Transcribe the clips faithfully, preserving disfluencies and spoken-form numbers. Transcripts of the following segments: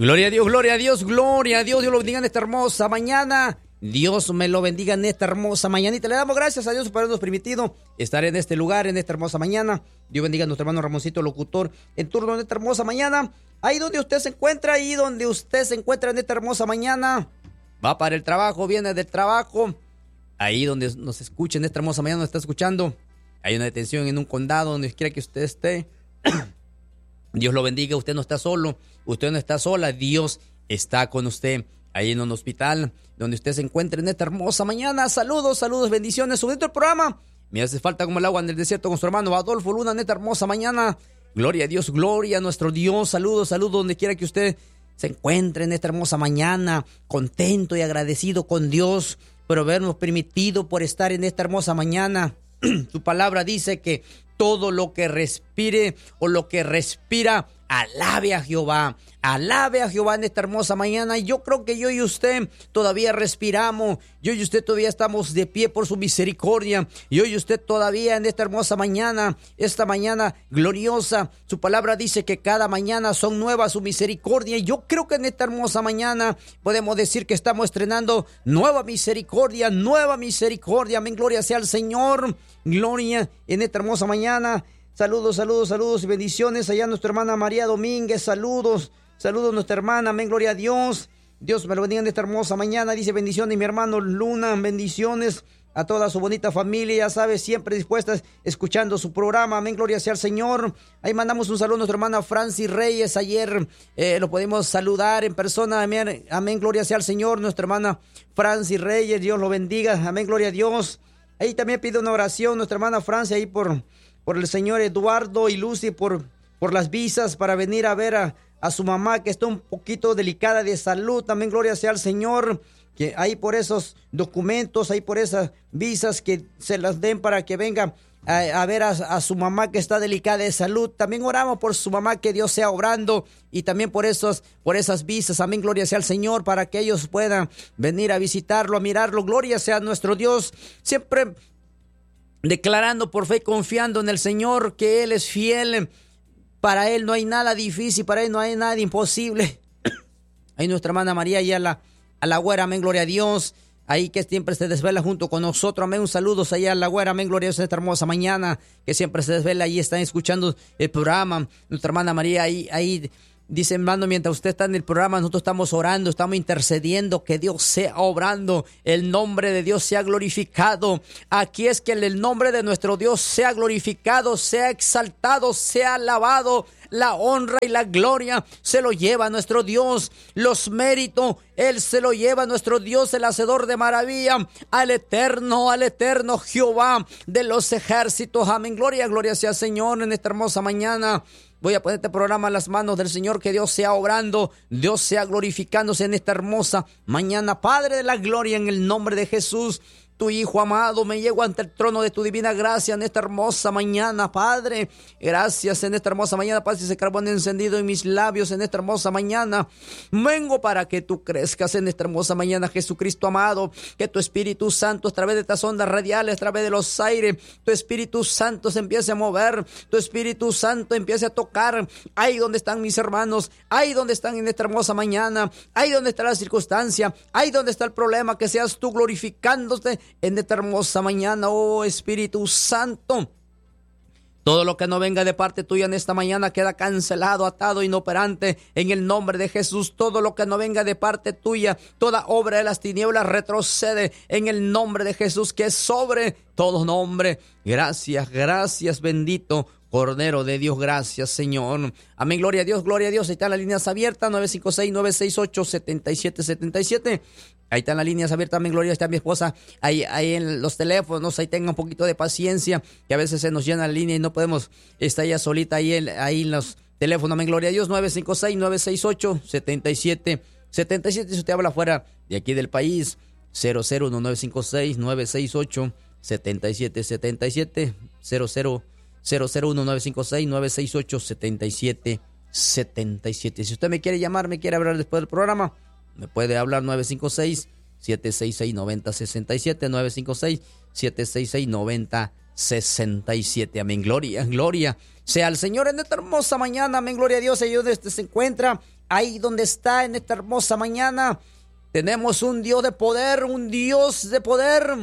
Gloria a Dios, gloria a Dios, gloria a Dios. Dios lo bendiga en esta hermosa mañana. Dios me lo bendiga en esta hermosa mañanita. Le damos gracias a Dios por habernos permitido estar en este lugar, en esta hermosa mañana. Dios bendiga a nuestro hermano Ramoncito, locutor, en turno en esta hermosa mañana. Ahí donde usted se encuentra, ahí donde usted se encuentra en esta hermosa mañana. Va para el trabajo, viene del trabajo. Ahí donde nos escucha en esta hermosa mañana, nos está escuchando. Hay una detención en un condado, donde quiera que usted esté. Dios lo bendiga, usted no está solo, usted no está sola, Dios está con usted. Ahí en un hospital, donde usted se encuentre en esta hermosa mañana. Saludos, saludos, bendiciones. Sobre el programa, me hace falta como el agua en el desierto con su hermano Adolfo Luna en esta hermosa mañana. Gloria a Dios, gloria a nuestro Dios. Saludos, saludos, donde quiera que usted se encuentre en esta hermosa mañana. Contento y agradecido con Dios por habernos permitido por estar en esta hermosa mañana. Su palabra dice que todo lo que respire o lo que respira, alabe a Jehová. Alabe a Jehová en esta hermosa mañana. Yo creo que yo y usted todavía respiramos. Yo y usted todavía estamos de pie por su misericordia. Yo y usted todavía en esta hermosa mañana, esta mañana gloriosa. Su palabra dice que cada mañana son nuevas su misericordia. Y yo creo que en esta hermosa mañana podemos decir que estamos estrenando nueva misericordia, nueva misericordia. Amén, gloria sea al Señor. Gloria en esta hermosa mañana. Saludos, saludos, saludos y bendiciones allá a nuestra hermana María Domínguez. Saludos, saludos a nuestra hermana. Amén, gloria a Dios. Dios me lo bendiga en esta hermosa mañana. Dice bendiciones mi hermano Luna. Bendiciones a toda su bonita familia. Ya sabes, siempre dispuestas escuchando su programa. Amén, gloria sea al Señor. Ahí mandamos un saludo a nuestra hermana Francis Reyes. Ayer eh, lo podemos saludar en persona. Amén, amén, gloria sea al Señor. Nuestra hermana Francis Reyes. Dios lo bendiga. Amén, gloria a Dios. Ahí también pide una oración nuestra hermana Francia ahí por... por el señor Eduardo y Lucy, por, por las visas para venir a ver a, a su mamá que está un poquito delicada de salud. También gloria sea al Señor, que ahí por esos documentos, ahí por esas visas que se las den para que venga a, a ver a, a su mamá que está delicada de salud. También oramos por su mamá, que Dios sea obrando, y también por esos, por esas visas. Amén, gloria sea al Señor, para que ellos puedan venir a visitarlo, a mirarlo. Gloria sea nuestro Dios, siempre declarando por fe y confiando en el Señor, que Él es fiel. Para Él no hay nada difícil, para Él no hay nada imposible. Ahí nuestra hermana María y a la, a la güera, amén, gloria a Dios. Ahí que siempre se desvela junto con nosotros, amén. Un saludo allá a la güera, amén, gloria a Dios, en esta hermosa mañana, que siempre se desvela y están escuchando el programa. Nuestra hermana María ahí, ahí dice, hermano, mientras usted está en el programa, nosotros estamos orando, estamos intercediendo, que Dios sea obrando, el nombre de Dios sea glorificado. Aquí es que el nombre de nuestro Dios sea glorificado, sea exaltado, sea alabado. La honra y la gloria se lo lleva nuestro Dios. Los méritos, Él se lo lleva nuestro Dios, el hacedor de maravilla, al eterno, al eterno Jehová de los ejércitos. Amén, gloria, gloria sea Señor en esta hermosa mañana. Voy a poner este programa en las manos del Señor, que Dios sea obrando, Dios sea glorificándose en esta hermosa mañana. Padre de la gloria, en el nombre de Jesús, tu Hijo amado, me llego ante el trono de tu divina gracia en esta hermosa mañana, Padre. Gracias en esta hermosa mañana, Padre, ese carbón encendido en mis labios en esta hermosa mañana. Vengo para que tú crezcas en esta hermosa mañana, Jesucristo amado, que tu Espíritu Santo a través de estas ondas radiales, a través de los aires, tu Espíritu Santo se empiece a mover, tu Espíritu Santo empiece a tocar ahí donde están mis hermanos, ahí donde están en esta hermosa mañana, ahí donde está la circunstancia, ahí donde está el problema, que seas tú glorificándote en esta hermosa mañana, oh Espíritu Santo. Todo lo que no venga de parte tuya en esta mañana queda cancelado, atado, inoperante en el nombre de Jesús. Todo lo que no venga de parte tuya, toda obra de las tinieblas retrocede en el nombre de Jesús, que es sobre todo nombre. Gracias, gracias, bendito Cordero de Dios, gracias Señor. Amén, gloria a Dios, gloria a Dios. Ahí están las líneas abiertas, nueve cinco seis, nueve seis ocho, siete siete siete siete. Ahí están las líneas abiertas, amén, gloria. Está mi esposa ahí, ahí en los teléfonos. Ahí tengan un poquito de paciencia, que a veces se nos llena la línea y no podemos estar ella solita ahí, ahí en los teléfonos. Amén, gloria a Dios. nueve cinco seis, nueve seis ocho, siete siete siete siete. Si usted habla fuera de aquí del país, cero cero uno nueve cinco seis, nueve seis ocho, siete siete siete siete. cero cero cero cero uno nueve cinco seis, nueve seis ocho, siete siete siete siete. Si usted me quiere llamar, me quiere hablar después del programa, me puede hablar nueve cinco seis, siete seis seis, nueve cero seis siete, nueve cinco seis, siete seis seis, nueve cero seis siete. Amén, gloria, gloria sea al Señor en esta hermosa mañana. Amén, gloria a Dios. Ahí donde usted se encuentra, ahí donde está en esta hermosa mañana. Tenemos un Dios de poder, un Dios de poder,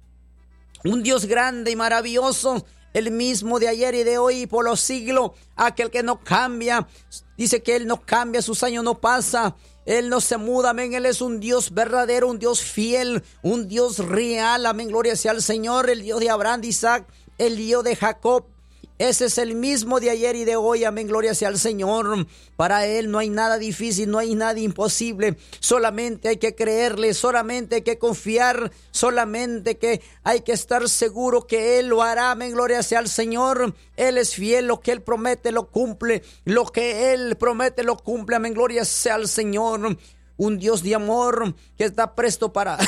un Dios grande y maravilloso, el mismo de ayer y de hoy y por los siglos, aquel que no cambia. Dice que Él no cambia, sus años no pasan, Él no se muda, amén. Él es un Dios verdadero, un Dios fiel, un Dios real, amén. Gloria sea al Señor, el Dios de Abraham, de Isaac, el Dios de Jacob. Ese es el mismo de ayer y de hoy, amén, gloria sea al Señor. Para Él no hay nada difícil, no hay nada imposible. Solamente hay que creerle, solamente hay que confiar, solamente que hay que estar seguro que Él lo hará, amén, gloria sea al Señor. Él es fiel, lo que Él promete lo cumple, lo que Él promete lo cumple, amén, gloria sea al Señor. Un Dios de amor que está presto para...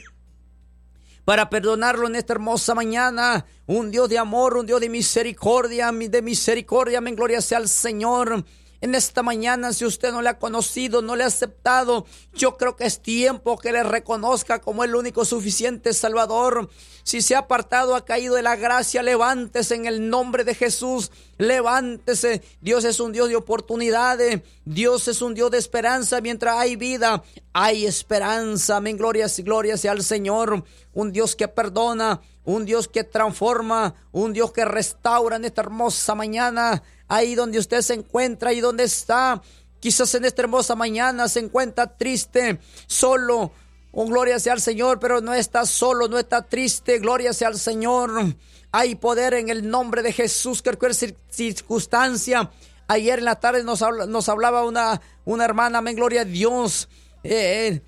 para perdonarlo en esta hermosa mañana. Un Dios de amor, un Dios de misericordia, de misericordia, amén, gloria sea al Señor. En esta mañana, si usted no le ha conocido, no le ha aceptado, yo creo que es tiempo que le reconozca como el único suficiente Salvador. Si se ha apartado, ha caído de la gracia, levántese en el nombre de Jesús, levántese. Dios es un Dios de oportunidades, Dios es un Dios de esperanza. Mientras hay vida, hay esperanza, amén, gloria, gloria sea al Señor. Un Dios que perdona, un Dios que transforma, un Dios que restaura en esta hermosa mañana. Ahí donde usted se encuentra, ahí donde está, quizás en esta hermosa mañana se encuentra triste, solo. Oh, gloria sea al Señor, pero no está solo, no está triste, gloria sea al Señor. Hay poder en el nombre de Jesús, que cualquier circunstancia. Ayer en la tarde nos, habla, nos hablaba una, una hermana, amén, gloria a Dios. Eh, eh,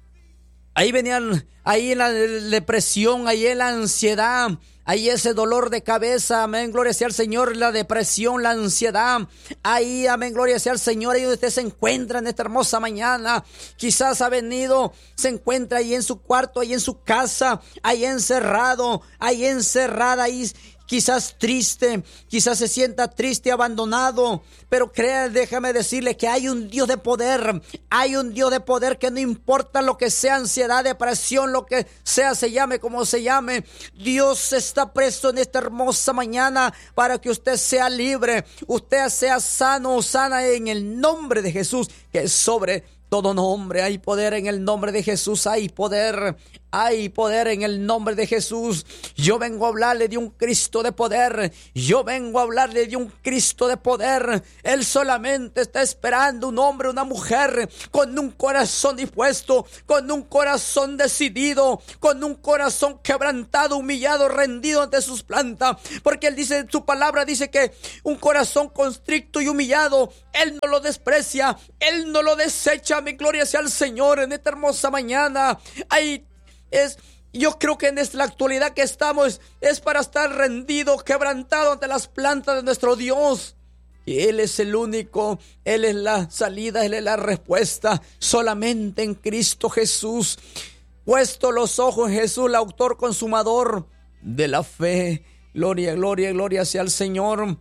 ahí venían, ahí en la depresión, ahí en la ansiedad, ahí ese dolor de cabeza, amén, gloria sea al Señor, la depresión, la ansiedad, ahí, amén, gloria sea al Señor, ahí donde usted se encuentra en esta hermosa mañana. Quizás ha venido, se encuentra ahí en su cuarto, ahí en su casa, ahí encerrado, ahí encerrada, ahí quizás triste, quizás se sienta triste, abandonado, pero crea, déjame decirle que hay un Dios de poder, hay un Dios de poder que no importa lo que sea, ansiedad, depresión, lo que sea, se llame como se llame, Dios está presto en esta hermosa mañana para que usted sea libre, usted sea sano o sana en el nombre de Jesús, que es sobre todo nombre. Hay poder en el nombre de Jesús, hay poder, hay poder en el nombre de Jesús. Yo vengo a hablarle de un Cristo de poder, yo vengo a hablarle de un Cristo de poder. Él solamente está esperando un hombre, una mujer con un corazón dispuesto, con un corazón decidido, con un corazón quebrantado, humillado, rendido ante sus plantas, porque Él dice, su palabra dice que un corazón constricto y humillado, Él no lo desprecia, Él no lo desecha. Mi gloria sea al Señor en esta hermosa mañana. Ahí es, yo creo que en esta, la actualidad que estamos es para estar rendido, quebrantado ante las plantas de nuestro Dios. Y Él es el único, Él es la salida, Él es la respuesta, solamente en Cristo Jesús. Puesto los ojos en Jesús, el autor consumador de la fe. Gloria, gloria, gloria sea al Señor.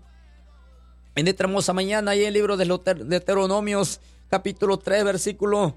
En esta hermosa mañana, ahí en el libro de Deuteronomios, capítulo tres, versículo,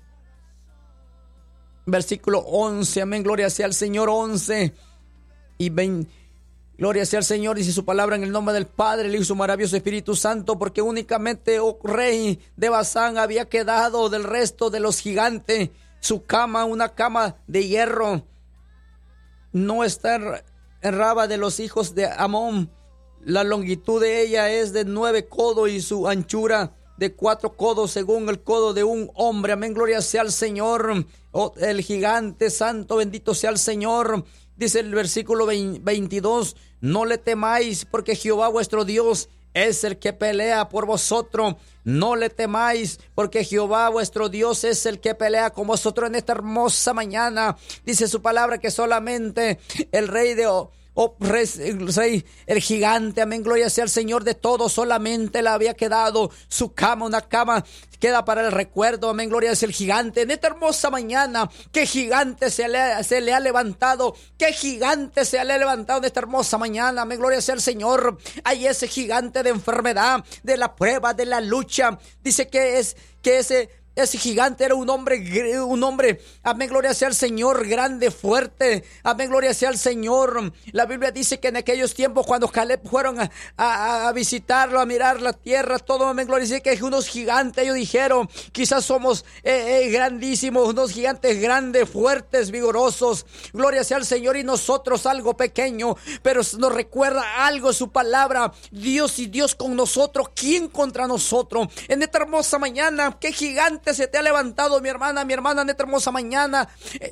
versículo once, amén, gloria sea al Señor, once y veinte, gloria sea al Señor, dice su palabra en el nombre del Padre, el Hijo y su maravilloso Espíritu Santo, porque únicamente, oh rey de Basán, había quedado del resto de los gigantes su cama, una cama de hierro, no está en Raba de los hijos de Amón, la longitud de ella es de nueve codos y su anchura de cuatro codos según el codo de un hombre. Amén, gloria sea al Señor. Oh, el gigante santo, bendito sea el Señor. Dice el versículo veintidós, no le temáis porque Jehová vuestro Dios es el que pelea por vosotros. No le temáis porque Jehová vuestro Dios es el que pelea con vosotros en esta hermosa mañana. Dice su palabra que solamente el rey de... Oh, rey, el gigante, amén, gloria sea al Señor de todo, solamente le había quedado su cama, una cama queda para el recuerdo, amén, gloria sea el gigante. En esta hermosa mañana, qué gigante se le, se le ha levantado, qué gigante se le ha levantado en esta hermosa mañana, amén, gloria sea el Señor. Hay ese gigante de enfermedad, de la prueba, de la lucha, dice que es, que ese ese gigante era un hombre, un hombre, amén, gloria sea al Señor, grande, fuerte, amén, gloria sea al Señor. La Biblia dice que en aquellos tiempos cuando Caleb fueron a, a, a visitarlo, a mirar la tierra, todo, amén, gloria, dice que unos gigantes, ellos dijeron, quizás somos eh, eh, grandísimos, unos gigantes grandes, fuertes, vigorosos, gloria sea al Señor, y nosotros algo pequeño, pero nos recuerda algo su palabra, Dios y Dios con nosotros, ¿quién contra nosotros? En esta hermosa mañana, ¿qué gigante se te ha levantado, mi hermana, mi hermana, en esta hermosa mañana? Eh,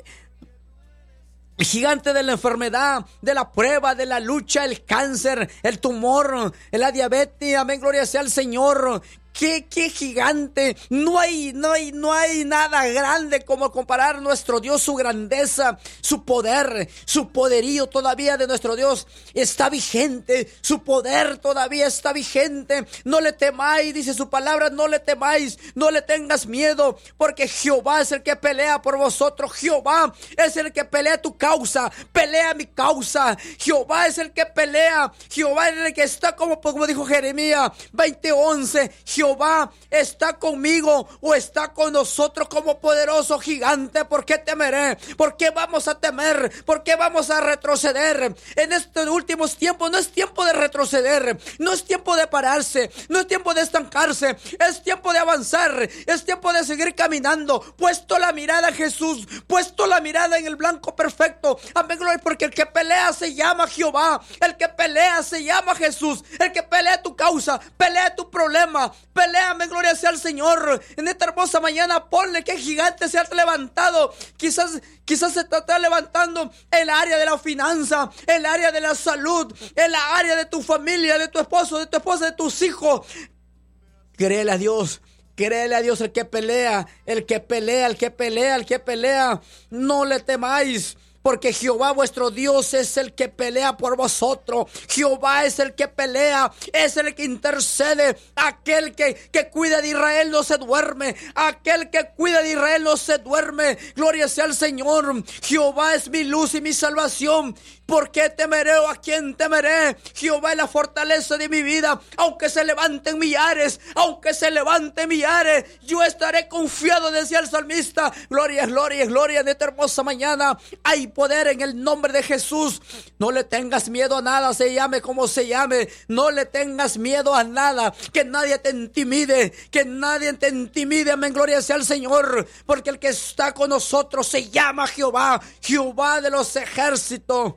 El gigante de la enfermedad, de la prueba, de la lucha, el cáncer, el tumor, la diabetes, amén, gloria sea al Señor. Qué, qué gigante. No hay, no hay, no hay nada grande como comparar nuestro Dios, su grandeza, su poder, su poderío todavía de nuestro Dios está vigente. Su poder todavía está vigente. No le temáis, dice su palabra, no le temáis, no le tengas miedo, porque Jehová es el que pelea por vosotros. Jehová es el que pelea tu causa, pelea mi causa. Jehová es el que pelea. Jehová es el que está como, como dijo Jeremías veinte once. Jehová está conmigo o está con nosotros como poderoso gigante. ¿Por qué temeré? ¿Por qué vamos a temer? ¿Por qué vamos a retroceder? En estos últimos tiempos no es tiempo de retroceder, no es tiempo de pararse, no es tiempo de estancarse, es tiempo de avanzar, es tiempo de seguir caminando, puesto la mirada en Jesús, puesto la mirada en el blanco perfecto. Amén, gloria, porque el que pelea se llama Jehová, el que pelea se llama Jesús, el que pelea tu causa, pelea tu problema, pelea, amén, gloria sea al Señor. En esta hermosa mañana ponle que gigante se ha levantado. Quizás, quizás se te está levantando el área de la finanza, el área de la salud, el área de tu familia, de tu esposo, de tu esposa, de tus hijos. Créele a Dios. Créele a Dios, el que pelea, el que pelea, el que pelea, el que pelea. No le temáis, porque Jehová vuestro Dios es el que pelea por vosotros. Jehová es el que pelea, es el que intercede. Aquel que, que cuida de Israel no se duerme. Aquel que cuida de Israel no se duerme. Gloria sea al Señor. Jehová es mi luz y mi salvación. ¿Por qué temeré o a quién temeré? Jehová es la fortaleza de mi vida. Aunque se levanten millares, aunque se levanten millares, yo estaré confiado, decía el salmista. Gloria, gloria, gloria de esta hermosa mañana. Hay poder en el nombre de Jesús. No le tengas miedo a nada, se llame como se llame. No le tengas miedo a nada. Que nadie te intimide, que nadie te intimide. Amén, gloria sea al Señor. Porque el que está con nosotros se llama Jehová, Jehová de los ejércitos.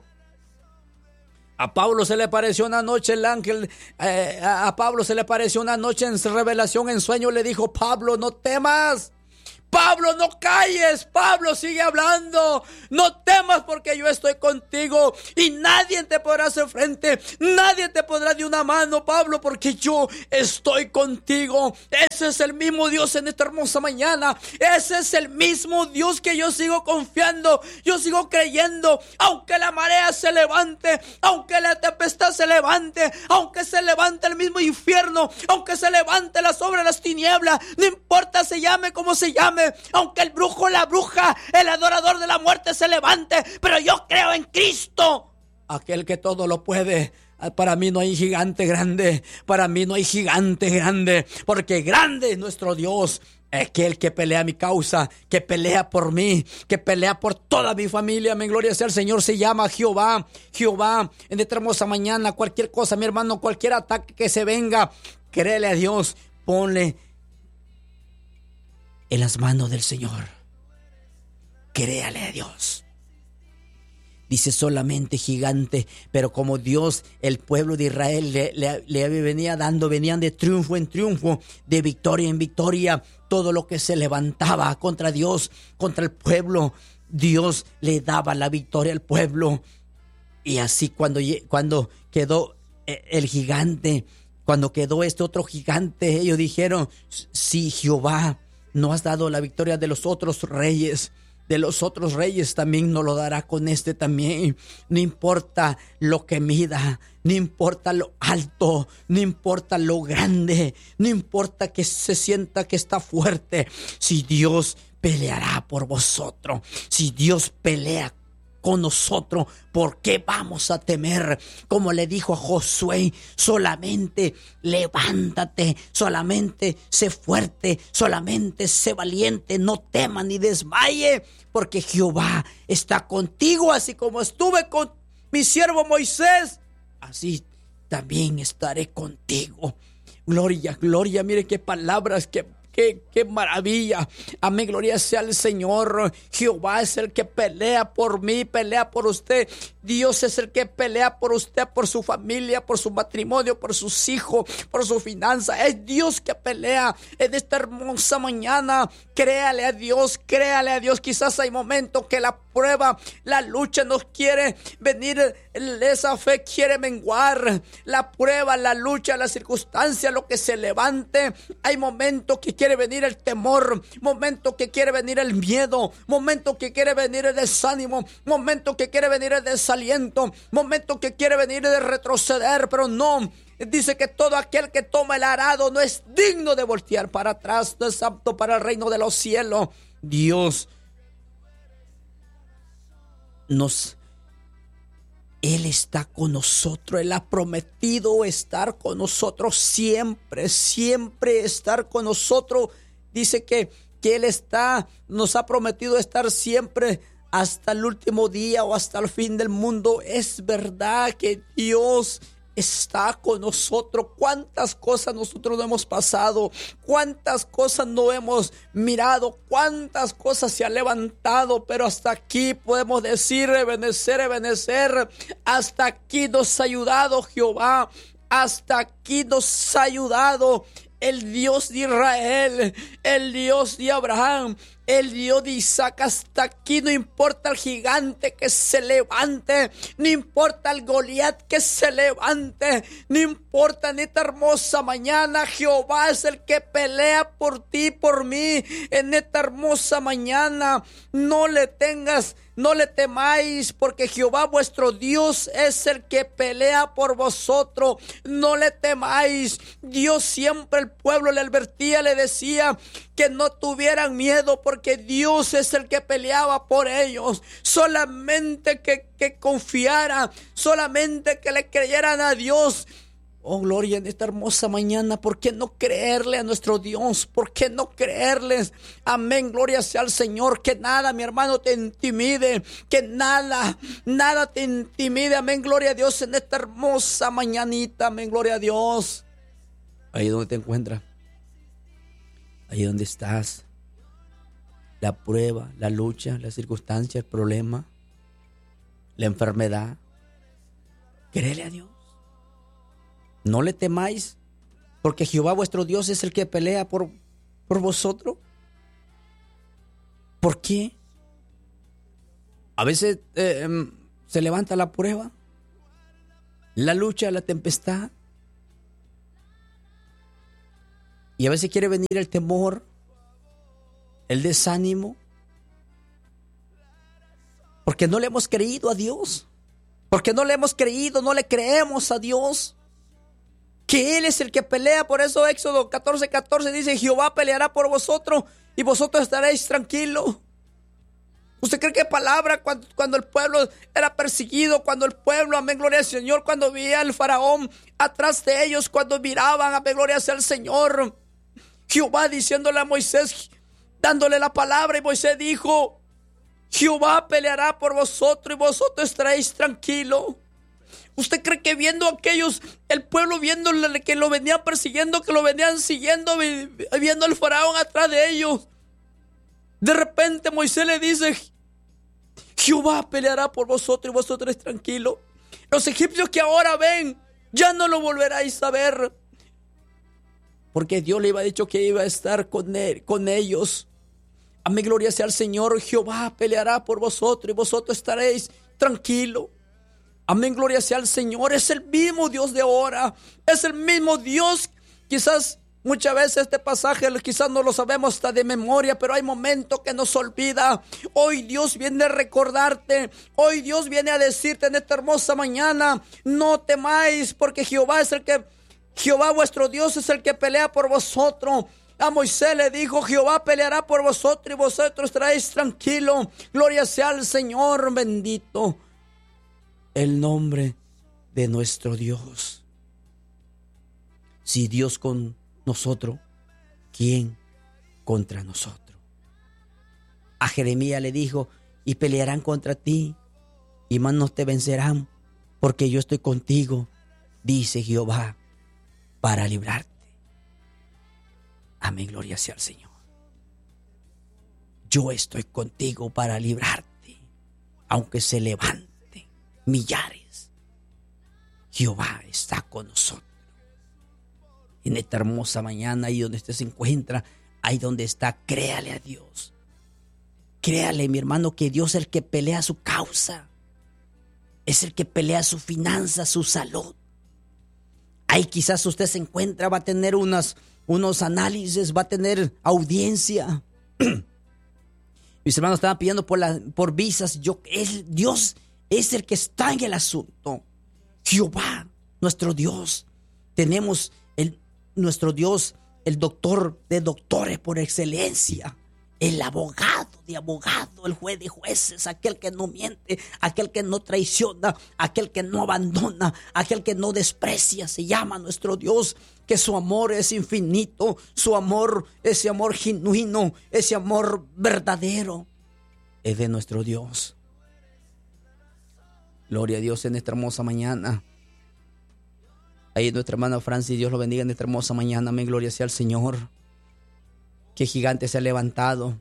A Pablo se le apareció una noche el ángel, eh, a Pablo se le apareció una noche en revelación, en sueño, le dijo: Pablo, no temas. Pablo, no calles. Pablo, sigue hablando. No temas, porque yo estoy contigo y nadie te podrá hacer frente. Nadie te podrá dar una mano, Pablo, porque yo estoy contigo. Ese es el mismo Dios en esta hermosa mañana. Ese es el mismo Dios que yo sigo confiando. Yo sigo creyendo. Aunque la marea se levante, aunque la tempestad se levante, aunque se levante el mismo infierno, aunque se levante la sobre las tinieblas, no importa se llame como se llame. Aunque el brujo, la bruja, el adorador de la muerte se levante, pero yo creo en Cristo, aquel que todo lo puede. Para mí no hay gigante grande, para mí no hay gigante grande, porque grande es nuestro Dios. Aquel que pelea mi causa, que pelea por mí, que pelea por toda mi familia. Amén, gloria sea al Señor. Se llama Jehová. Jehová, en esta hermosa mañana, cualquier cosa, mi hermano, cualquier ataque que se venga, créele a Dios, ponle en las manos del Señor. Créale a Dios. Dice solamente gigante, pero como Dios, el pueblo de Israel le, le, le venía dando, venían de triunfo en triunfo, de victoria en victoria. Todo lo que se levantaba contra Dios, contra el pueblo, Dios le daba la victoria al pueblo. Y así cuando, cuando quedó el gigante, cuando quedó este otro gigante, ellos dijeron: sí, Jehová, no has dado la victoria de los otros reyes. De los otros reyes también nos lo dará con este también. No importa lo que mida, no importa lo alto, no importa lo grande, no importa que se sienta que está fuerte. Si Dios peleará por vosotros, si Dios pelea con nosotros, ¿por qué vamos a temer? Como le dijo a Josué, solamente levántate, solamente sé fuerte, solamente sé valiente, no temas ni desmaye, porque Jehová está contigo, así como estuve con mi siervo Moisés, así también estaré contigo. Gloria, gloria, mire qué palabras, qué Qué, qué maravilla. Amén, gloria sea al Señor. Jehová es el que pelea por mí, pelea por usted. Dios es el que pelea por usted, por su familia, por su matrimonio, por sus hijos, por su finanza. Es Dios que pelea en esta hermosa mañana. Créale a Dios, créale a Dios. Quizás hay momentos que la prueba, la lucha nos quiere venir, esa fe quiere menguar. La prueba, la lucha, la circunstancia, lo que se levante. Hay momentos que quiere venir el temor, momentos que quiere venir el miedo, momentos que quiere venir el desánimo, momentos que quiere venir el desaliento, momentos que quiere venir de retroceder, pero no. Dice que todo aquel que toma el arado no es digno de voltear para atrás, no es apto para el reino de los cielos. Dios nos, Él está con nosotros, Él ha prometido estar con nosotros siempre, siempre estar con nosotros. Dice que, que Él está, nos ha prometido estar siempre hasta el último día o hasta el fin del mundo. Es verdad que Dios está con nosotros. Cuántas cosas nosotros no hemos pasado, cuántas cosas no hemos mirado, cuántas cosas se han levantado, pero hasta aquí podemos decir, Ebenezer, Ebenezer, hasta aquí nos ha ayudado Jehová, hasta aquí nos ha ayudado el Dios de Israel, el Dios de Abraham, el Dios de Isaac. Hasta aquí no importa el gigante que se levante, no importa el Goliat que se levante, no importa en esta hermosa mañana. Jehová es el que pelea por ti, por mí. En esta hermosa mañana no le tengas, no le temáis, porque Jehová vuestro Dios es el que pelea por vosotros. No le temáis. Dios siempre, el pueblo le advertía, le decía que no tuvieran miedo, porque Dios es el que peleaba por ellos. Solamente que, que confiaran, solamente que le creyeran a Dios. Oh, gloria, en esta hermosa mañana, ¿por qué no creerle a nuestro Dios? ¿Por qué no creerles? Amén, gloria sea al Señor. Que nada, mi hermano, te intimide, que nada, nada te intimide. Amén, gloria a Dios, en esta hermosa mañanita. Amén, gloria a Dios. Ahí donde te encuentras, ahí donde estás, la prueba, la lucha, la circunstancia, el problema, la enfermedad, créele a Dios. No le temáis, porque Jehová vuestro Dios es el que pelea por, por vosotros. ¿Por qué? A veces eh, se levanta la prueba, la lucha, la tempestad, y a veces quiere venir el temor, el desánimo, porque no le hemos creído a Dios, porque no le hemos creído, no le creemos a Dios, que Él es el que pelea. Por eso Éxodo catorce catorce dice: Jehová peleará por vosotros y vosotros estaréis tranquilos. ¿Usted cree que palabra cuando, cuando el pueblo era perseguido, cuando el pueblo, amén, gloria al Señor, cuando veía al faraón atrás de ellos, cuando miraban, amén, gloria sea el Señor, Jehová diciéndole a Moisés, dándole la palabra, y Moisés dijo: Jehová peleará por vosotros y vosotros estaréis tranquilos? ¿Usted cree que viendo aquellos, el pueblo viendo que lo venían persiguiendo, que lo venían siguiendo, viendo al faraón atrás de ellos, de repente Moisés le dice: Jehová peleará por vosotros y vosotros tranquilos? Los egipcios que ahora ven, ya no lo volveráis a ver, porque Dios le había dicho que iba a estar con, él, con ellos. Amén, gloria sea al Señor. Jehová peleará por vosotros y vosotros estaréis tranquilos. Amén, gloria sea al Señor. Es el mismo Dios de ahora, es el mismo Dios. Quizás muchas veces este pasaje quizás no lo sabemos hasta de memoria, pero hay momentos que nos olvida. Hoy Dios viene a recordarte, hoy Dios viene a decirte en esta hermosa mañana: no temáis, porque Jehová es el que, Jehová vuestro Dios es el que pelea por vosotros. A Moisés le dijo: Jehová peleará por vosotros y vosotros traéis tranquilo. Gloria sea al Señor, bendito el nombre de nuestro Dios. Si Dios con nosotros, ¿quién contra nosotros? A Jeremías le dijo: y pelearán contra ti, y más no te vencerán, porque yo estoy contigo, dice Jehová, para librarte. Amén, gloria sea al Señor. Yo estoy contigo para librarte, aunque se levanten millares. Jehová está con nosotros. En esta hermosa mañana, ahí donde usted se encuentra, ahí donde está, créale a Dios. Créale, mi hermano, que Dios es el que pelea su causa. Es el que pelea su finanza, su salud. Ahí quizás usted se encuentra, va a tener unas, unos análisis, va a tener audiencia. Mis hermanos estaban pidiendo por, la, por visas. Yo, él, Dios es el que está en el asunto. Jehová, nuestro Dios. Tenemos el, nuestro Dios, el doctor de doctores por excelencia. El abogado de abogados, el juez de jueces, aquel que no miente, aquel que no traiciona, aquel que no abandona, aquel que no desprecia, se llama nuestro Dios, que su amor es infinito, su amor, ese amor genuino, ese amor verdadero, es de nuestro Dios. Gloria a Dios en esta hermosa mañana. Ahí nuestra hermana Francis, Dios lo bendiga en esta hermosa mañana, amén, gloria sea al Señor. ¿Qué gigante se ha levantado?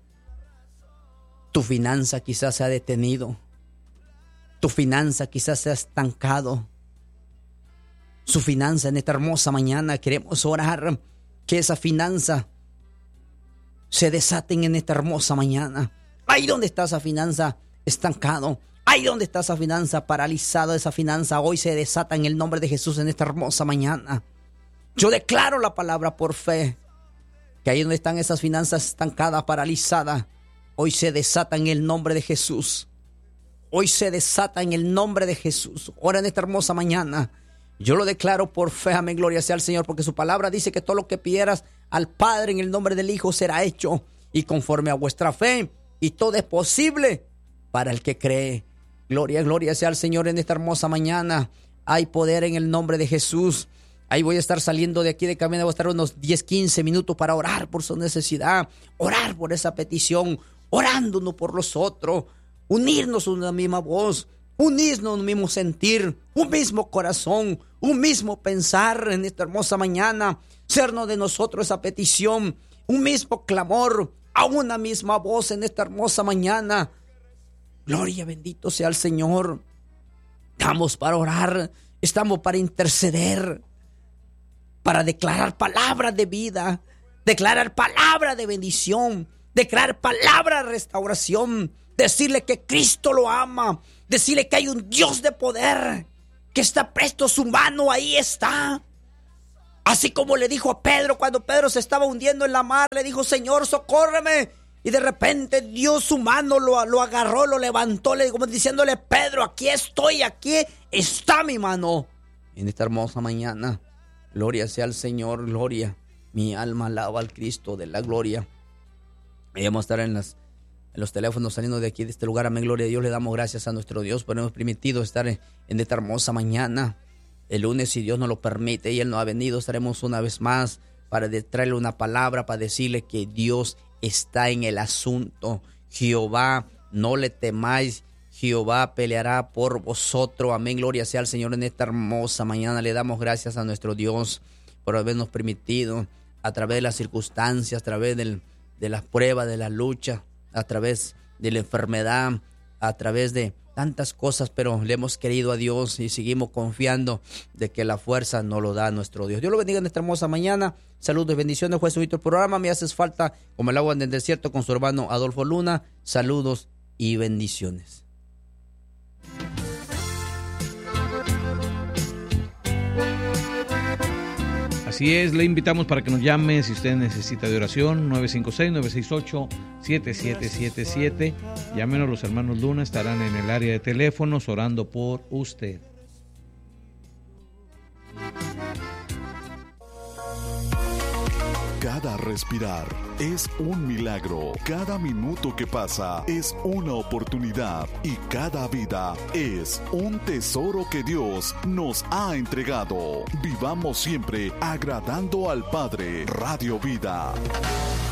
Tu finanza quizás se ha detenido. Tu finanza quizás se ha estancado. Su finanza en esta hermosa mañana queremos orar que esa finanza se desaten en esta hermosa mañana. Ahí donde está esa finanza estancado, ahí donde está esa finanza paralizada, esa finanza hoy se desata en el nombre de Jesús en esta hermosa mañana. Yo declaro la palabra por fe. Que ahí donde están esas finanzas estancadas, paralizadas, hoy se desata en el nombre de Jesús. Hoy se desata en el nombre de Jesús. Ahora en esta hermosa mañana, yo lo declaro por fe, amén, gloria sea al Señor, porque su palabra dice que todo lo que pidieras al Padre en el nombre del Hijo será hecho, y conforme a vuestra fe, y todo es posible para el que cree. Gloria, gloria sea al Señor en esta hermosa mañana. Hay poder en el nombre de Jesús. Ahí voy a estar saliendo de aquí de camino, voy a estar unos diez, quince minutos para orar por su necesidad, orar por esa petición, orando uno por los otros, unirnos en una misma voz, unirnos en un mismo sentir, un mismo corazón, un mismo pensar en esta hermosa mañana, sernos de nosotros esa petición, un mismo clamor, a una misma voz en esta hermosa mañana. Gloria, bendito sea el Señor. Estamos para orar, estamos para interceder, para declarar palabras de vida, declarar palabra de bendición, declarar palabra de restauración, decirle que Cristo lo ama, decirle que hay un Dios de poder, que está presto su mano, ahí está. Así como le dijo a Pedro cuando Pedro se estaba hundiendo en la mar, le dijo: Señor, socórreme. Y de repente Dios su mano lo, lo agarró, lo levantó, le, como diciéndole: Pedro, aquí estoy, aquí está mi mano. En esta hermosa mañana, gloria sea al Señor, gloria. Mi alma alaba al Cristo de la gloria. Y vamos a estar en, las, en los teléfonos saliendo de aquí, de este lugar. Amén, gloria a Dios. Le damos gracias a nuestro Dios por habernos permitido estar en, en esta hermosa mañana. El lunes, si Dios nos lo permite y Él no ha venido, estaremos una vez más para traerle una palabra, para decirle que Dios está en el asunto. Jehová, no le temáis. Jehová peleará por vosotros. Amén, gloria sea al Señor en esta hermosa mañana. Le damos gracias a nuestro Dios por habernos permitido, a través de las circunstancias, a través del, de las pruebas, de la lucha, a través de la enfermedad, a través de tantas cosas, pero le hemos querido a Dios y seguimos confiando de que la fuerza nos lo da nuestro Dios. Dios lo bendiga en esta hermosa mañana. Saludos y bendiciones. Fue subido el programa Me Haces Falta como el agua en el desierto con su hermano Adolfo Luna. Saludos y bendiciones. Así es, le invitamos para que nos llame si usted necesita de oración, nueve cinco seis, nueve seis ocho, siete siete siete siete. Llámenos, los hermanos Luna estarán en el área de teléfonos orando por usted. Cada respirar es un milagro. Cada minuto que pasa es una oportunidad y cada vida es un tesoro que Dios nos ha entregado. Vivamos siempre agradando al Padre. Radio Vida.